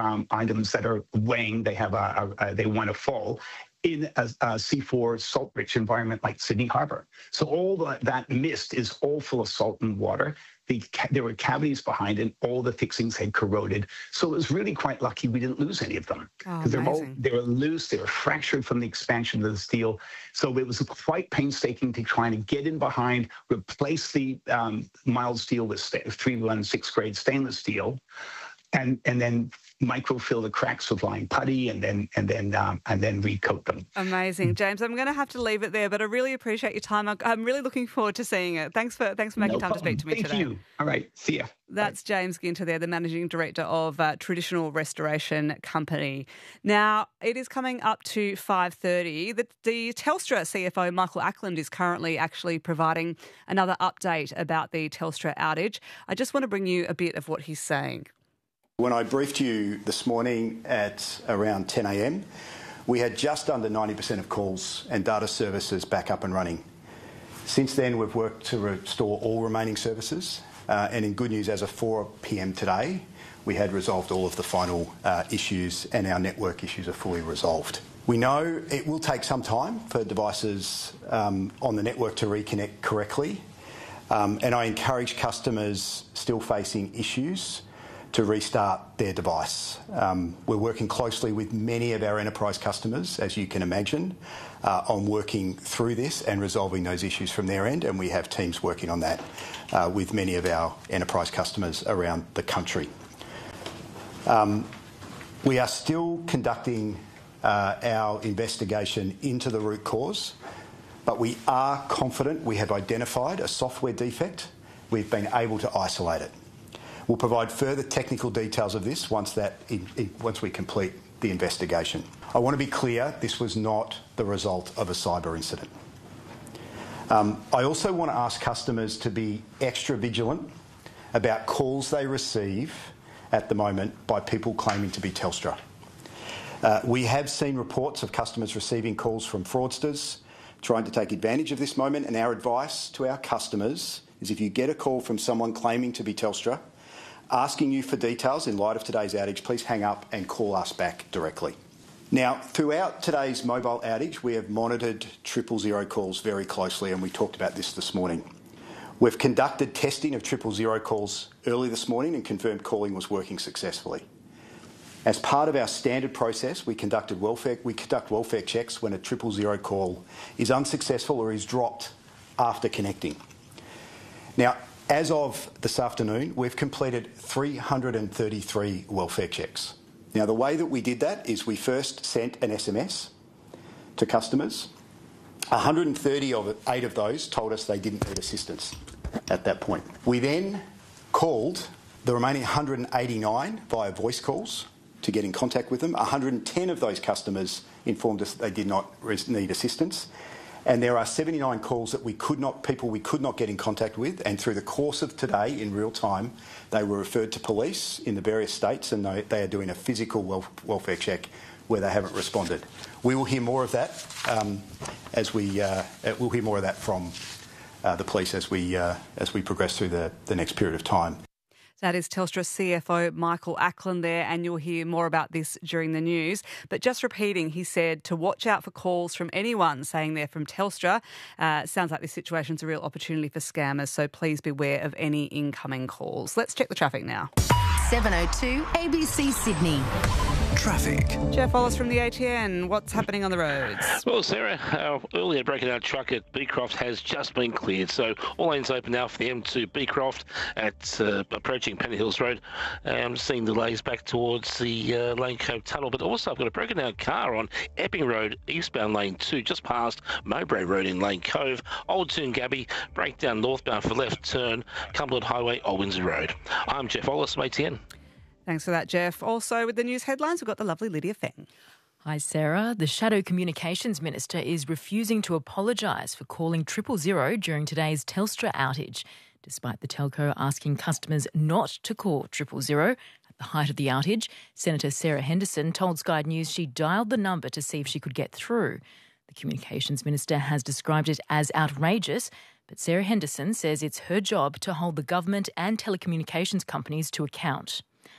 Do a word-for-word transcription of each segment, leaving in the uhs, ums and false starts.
um, items that are weighing. They have a, a, a they want to fall in a, a C four salt-rich environment like Sydney Harbour. So all the, that mist is all full of salt and water. The, there were cavities behind it. All the fixings had corroded. So it was really quite lucky we didn't lose any of them. Oh, Because they're all, they were loose, they were fractured from the expansion of the steel. So it was quite painstaking to try and get in behind, replace the um, mild steel with three one six grade stainless steel, and and then microfill the cracks with lime putty, and then and then um, and then recoat them. Amazing, James. I'm going to have to leave it there, but I really appreciate your time. I'm really looking forward to seeing it. Thanks for thanks for making No time problem. to speak to me Thank today. you. All right, see ya. That's Bye. James Ginter there, the Managing Director of uh, Traditional Restoration Company. Now, it is coming up to five thirty. The, the Telstra C F O, Michael Ackland, is currently actually providing another update about the Telstra outage. I just want to bring you a bit of what he's saying. When I briefed you this morning at around ten a m, we had just under ninety percent of calls and data services back up and running. Since then, we've worked to restore all remaining services, uh, and in good news, as of four p m today, we had resolved all of the final uh, issues, and our network issues are fully resolved. We know it will take some time for devices um, on the network to reconnect correctly, um, and I encourage customers still facing issues to restart their device. Um, we're working closely with many of our enterprise customers, as you can imagine, uh, on working through this and resolving those issues from their end, and we have teams working on that uh, with many of our enterprise customers around the country. Um, we are still conducting uh, our investigation into the root cause, but we are confident we have identified a software defect. We've been able to isolate it. We'll provide further technical details of this once, that in, in, once we complete the investigation. I want to be clear, this was not the result of a cyber incident. Um, I also want to ask customers to be extra vigilant about calls they receive at the moment by people claiming to be Telstra. Uh, we have seen reports of customers receiving calls from fraudsters trying to take advantage of this moment, and our advice to our customers is if you get a call from someone claiming to be Telstra, asking you for details in light of today's outage, please hang up and call us back directly. Now, throughout today's mobile outage, we have monitored triple zero calls very closely, and we talked about this this morning. We've conducted testing of triple zero calls early this morning and confirmed calling was working successfully. As part of our standard process, we conducted welfare, we conduct welfare checks when a triple zero call is unsuccessful or is dropped after connecting. Now, as of this afternoon, we've completed three hundred thirty-three welfare checks. Now, the way that we did that is we first sent an S M S to customers. one hundred thirty-eight of those told us they didn't need assistance at that point. We then called the remaining one hundred eighty-nine via voice calls to get in contact with them. one hundred ten of those customers informed us they did not need assistance. And there are seventy-nine calls that we could not, people we could not get in contact with, and through the course of today, in real time, they were referred to police in the various states, and they, they are doing a physical welfare check where they haven't responded. We will hear more of that um, as we uh, we'll hear more of that from uh, the police as we uh, as we progress through the, the next period of time. That is Telstra C F O Michael Ackland there, and you'll hear more about this during the news. But just repeating, he said to watch out for calls from anyone saying they're from Telstra. Uh, sounds like this situation's a real opportunity for scammers, so please beware of any incoming calls. Let's check the traffic now. seven oh two A B C Sydney. Traffic. Jeff Wallace from the A T N. What's happening on the roads? Well, Sarah, our earlier breaking out truck at Beecroft has just been cleared, so all lanes open now for the M two Beecroft at uh, approaching Penny Hills Road. I'm seeing delays back towards the uh, Lane Cove Tunnel, but also I've got a broken down car on Epping Road, eastbound Lane two, just past Mowbray Road in Lane Cove. Old Toongabbie, breakdown northbound for left turn, Cumberland Highway, Old Windsor Road. I'm Jeff Wallace from A T N. Thanks for that, Jeff. Also, with the news headlines, we've got the lovely Lydia Feng. Hi, Sarah. The Shadow Communications Minister is refusing to apologise for calling triple zero during today's Telstra outage, despite the telco asking customers not to call triple zero. At the height of the outage, Senator Sarah Henderson told Sky News she dialled the number to see if she could get through. The Communications Minister has described it as outrageous, but Sarah Henderson says it's her job to hold the government and telecommunications companies to account.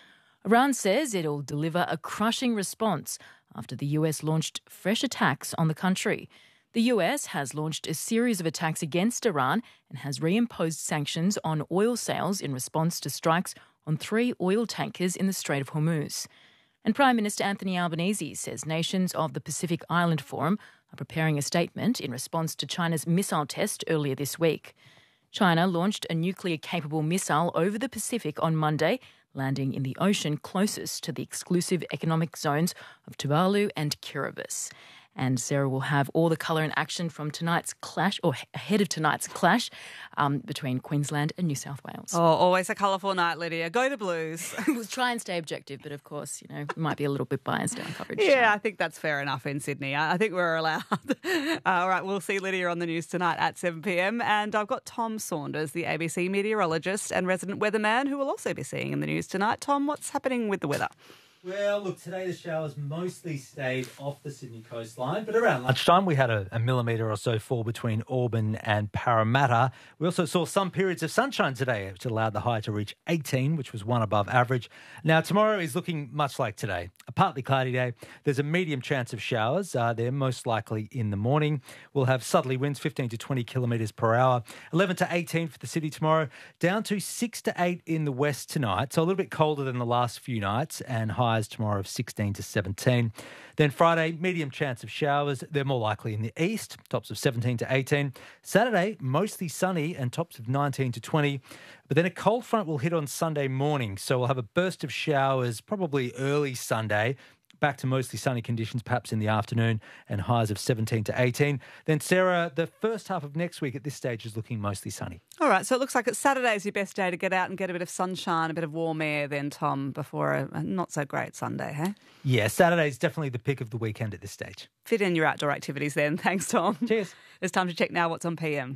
Iran says it'll deliver a crushing response after the U S launched fresh attacks on the country. The U S has launched a series of attacks against Iran and has reimposed sanctions on oil sales in response to strikes on three oil tankers in the Strait of Hormuz. And Prime Minister Anthony Albanese says nations of the Pacific Island Forum are preparing a statement in response to China's missile test earlier this week. China launched a nuclear-capable missile over the Pacific on Monday, landing in the ocean closest to the exclusive economic zones of Tuvalu and Kiribati. And Sarah will have all the colour and action from tonight's clash, or ahead of tonight's clash, um, between Queensland and New South Wales. Oh, always a colourful night, Lydia. Go to Blues. We'll try and stay objective, but of course, you know, we might be a little bit biased on coverage. Yeah, tonight. I think that's fair enough in Sydney. I think we're allowed. uh, all right, we'll see Lydia on the news tonight at seven p.m. And I've got Tom Saunders, the A B C meteorologist and resident weatherman, who will also be seeing in the news tonight. Tom, what's happening with the weather? Well, look, today the showers mostly stayed off the Sydney coastline, but around lunchtime we had a, a millimetre or so fall between Auburn and Parramatta. We also saw some periods of sunshine today, which allowed the high to reach eighteen, which was one above average. Now, tomorrow is looking much like today. A partly cloudy day. There's a medium chance of showers. Uh, they're most likely in the morning. We'll have southerly winds fifteen to twenty kilometres per hour. eleven to eighteen for the city tomorrow. Down to six to eight in the west tonight. So a little bit colder than the last few nights, and high tomorrow of sixteen to seventeen. Then Friday, medium chance of showers. They're more likely in the east, tops of seventeen to eighteen. Saturday, mostly sunny and tops of nineteen to twenty. But then a cold front will hit on Sunday morning, so we'll have a burst of showers probably early Sunday. Back to mostly sunny conditions perhaps in the afternoon, and highs of seventeen to eighteen. Then, Sarah, the first half of next week at this stage is looking mostly sunny. All right, so it looks like it's Saturday is your best day to get out and get a bit of sunshine, a bit of warm air then, Tom, before a, a not-so-great Sunday, hey? Yeah, Saturday is definitely the pick of the weekend at this stage. Fit in your outdoor activities then. Thanks, Tom. Cheers. It's time to check now what's on P M.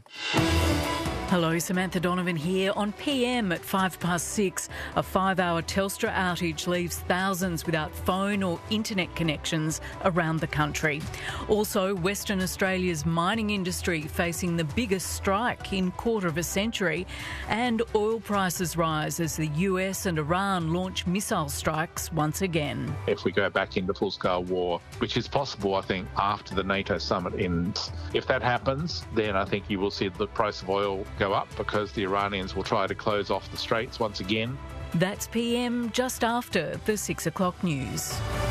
Hello, Samantha Donovan here. On P M at five past six, a five-hour Telstra outage leaves thousands without phone or internet connections around the country. Also, Western Australia's mining industry facing the biggest strike in quarter of a century, and oil prices rise as the U S and Iran launch missile strikes once again. If we go back into full-scale war, which is possible, I think, after the NATO summit ends, if that happens, then I think you will see the price of oil go up because the Iranians will try to close off the straits once again. That's P M just after the six o'clock news.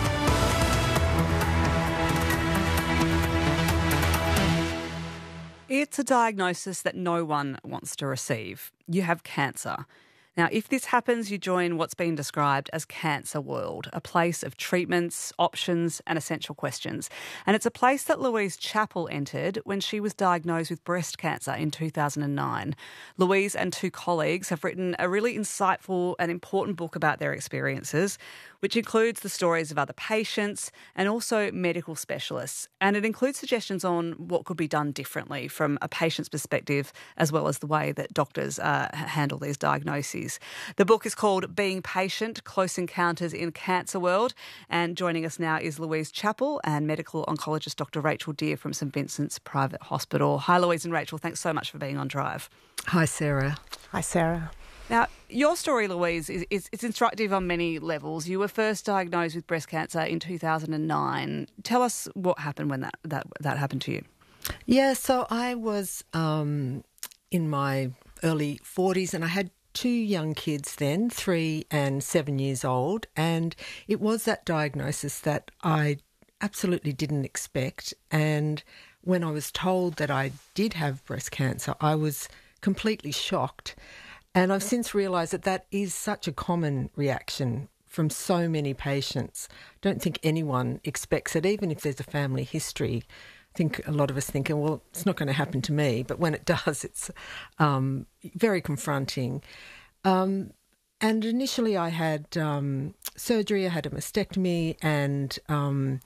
It's a diagnosis that no one wants to receive. You have cancer. Now, if this happens, you join what's been described as Cancer World, a place of treatments, options and essential questions. And it's a place that Louise Chappell entered when she was diagnosed with breast cancer in two thousand nine. Louise and two colleagues have written a really insightful and important book about their experiences, which includes the stories of other patients and also medical specialists. And it includes suggestions on what could be done differently from a patient's perspective, as well as the way that doctors uh, handle these diagnoses. The book is called Being Patient, Close Encounters in Cancer World. And joining us now is Louise Chappell and medical oncologist Doctor Rachel Deer from St Vincent's Private Hospital. Hi, Louise and Rachel. Thanks so much for being on Drive. Hi, Sarah. Hi, Sarah. Now, your story, Louise, is, is it's instructive on many levels. You were first diagnosed with breast cancer in two thousand nine. Tell us what happened when that, that, that happened to you. Yeah, so I was um, in my early forties and I had two young kids then, three and seven years old, and it was that diagnosis that I absolutely didn't expect. And when I was told that I did have breast cancer, I was completely shocked. And I've since realised that that is such a common reaction from so many patients. I don't think anyone expects it, even if there's a family history. I think a lot of us think, well, it's not going to happen to me. But when it does, it's um, very confronting. Um, and initially I had um, surgery, I had a mastectomy, and um,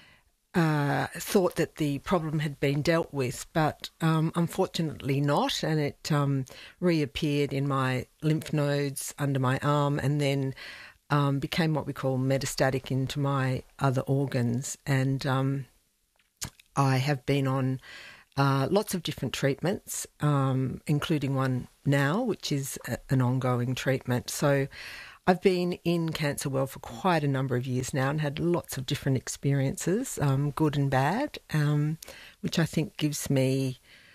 uh, thought that the problem had been dealt with, but um, unfortunately not. And it um, reappeared in my lymph nodes under my arm, and then um, became what we call metastatic into my other organs. And um, I have been on uh, lots of different treatments, um, including one now, which is a, an ongoing treatment. So I've been in Cancer World for quite a number of years now and had lots of different experiences, um, good and bad, um, which I think gives me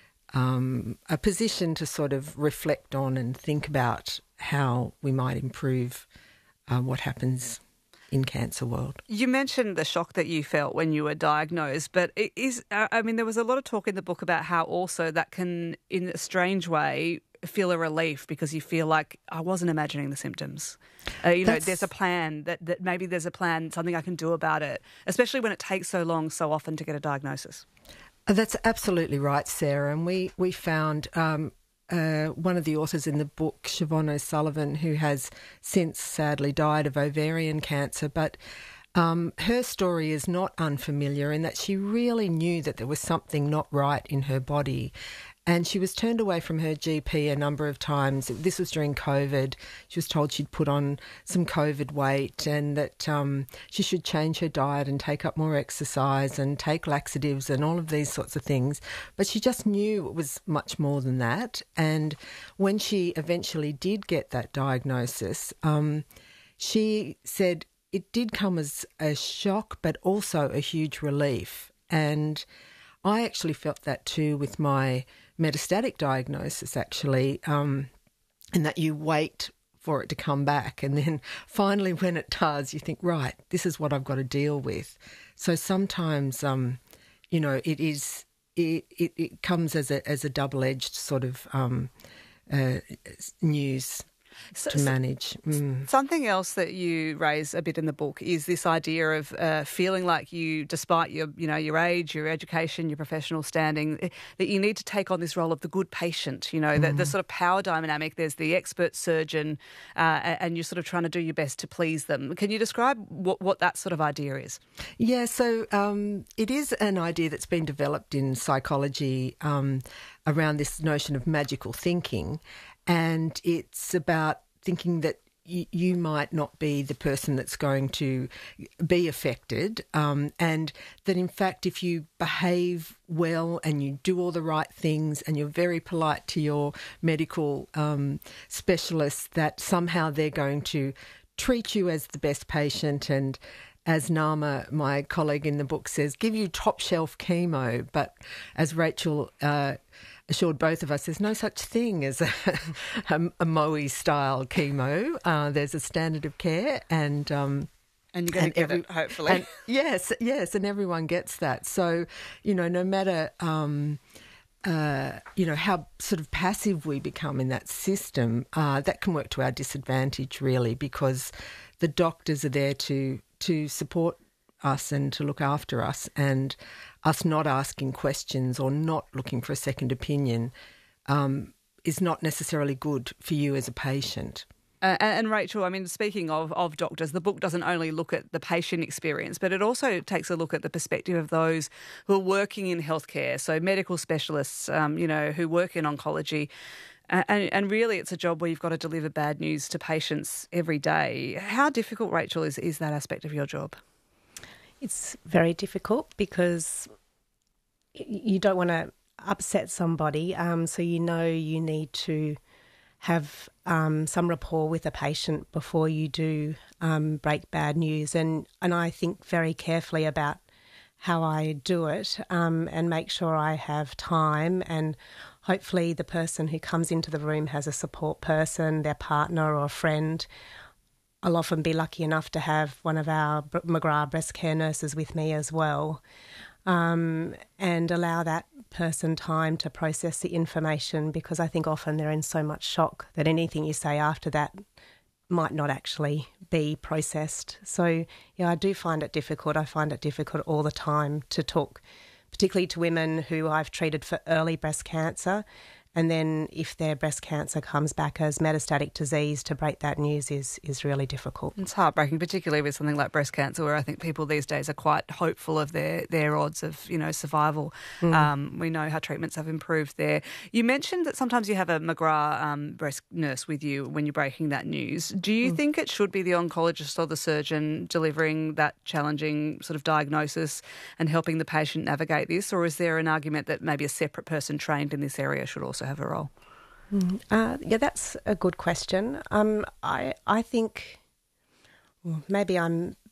um, a position to sort of reflect on and think about how we might improve uh, what happens in Cancer World. You mentioned the shock that you felt when you were diagnosed, but it is, I mean, there was a lot of talk in the book about how also that can, in a strange way, feel a relief because you feel like I wasn't imagining the symptoms. Uh, you know, That's... there's a plan, that, that maybe there's a plan, something I can do about it, especially when it takes so long, so often to get a diagnosis. That's absolutely right, Sarah. And we, we found um, uh, one of the authors in the book, Siobhan O'Sullivan, who has since sadly died of ovarian cancer, but um, her story is not unfamiliar in that she really knew that there was something not right in her body. And she was turned away from her G P a number of times. This was during COVID. She was told she'd put on some COVID weight and that um, she should change her diet and take up more exercise and take laxatives and all of these sorts of things. But she just knew it was much more than that. And when she eventually did get that diagnosis, um, she said it did come as a shock, but also a huge relief. And I actually felt that too with my metastatic diagnosis, actually, um, in that you wait for it to come back. And then finally when it does, you think, right, this is what I've got to deal with. So sometimes, um, you know, it is it, it, it comes as a as a double-edged sort of um, uh, news So, to manage. Mm. Something else that you raise a bit in the book is this idea of uh, feeling like you, despite your, you know, your age, your education, your professional standing, that you need to take on this role of the good patient. You know, mm. the, the sort of power dynamic. There's the expert surgeon, uh, and you're sort of trying to do your best to please them. Can you describe what, what that sort of idea is? Yeah, so um, it is an idea that's been developed in psychology um, around this notion of magical thinking. And it's about thinking that y- you might not be the person that's going to be affected, um, and that in fact if you behave well and you do all the right things and you're very polite to your medical um, specialists, that somehow they're going to treat you as the best patient and, as Nama, my colleague in the book, says, give you top shelf chemo. But as Rachel uh, assured both of us, there's no such thing as a, a, a M O E style chemo. Uh, there's a standard of care, and um, and you're going to get every, it, hopefully. And yes, yes, and everyone gets that. So you know, no matter um, uh, you know how sort of passive we become in that system, uh, that can work to our disadvantage, really, because the doctors are there to to support us and to look after us, and us not asking questions or not looking for a second opinion um, is not necessarily good for you as a patient. Uh, and, and Rachel, I mean, speaking of, of doctors, the book doesn't only look at the patient experience, but it also takes a look at the perspective of those who are working in healthcare, so medical specialists, um, you know, who work in oncology. Uh, and, and really it's a job where you've got to deliver bad news to patients every day. How difficult, Rachel, is, is that aspect of your job? It's very difficult because you don't want to upset somebody, um, so you know you need to have um, some rapport with a patient before you do um, break bad news. And, and I think very carefully about how I do it um, and make sure I have time, and hopefully the person who comes into the room has a support person, their partner or a friend. I'll often be lucky enough to have one of our McGrath breast care nurses with me as well, um, and allow that person time to process the information, because I think often they're in so much shock that anything you say after that might not actually be processed. So, yeah, I do find it difficult. I find it difficult all the time to talk, particularly to women who I've treated for early breast cancer. And then if their breast cancer comes back as metastatic disease, to break that news is is really difficult. It's heartbreaking, particularly with something like breast cancer, where I think people these days are quite hopeful of their, their odds of, you know, survival. Mm. Um, we know how treatments have improved there. You mentioned that sometimes you have a McGrath um, breast nurse with you when you're breaking that news. Do you mm. think it should be the oncologist or the surgeon delivering that challenging sort of diagnosis and helping the patient navigate this? Or is there an argument that maybe a separate person trained in this area should also have a role? Mm, uh, yeah, that's a good question. Um, I I think well, maybe I'm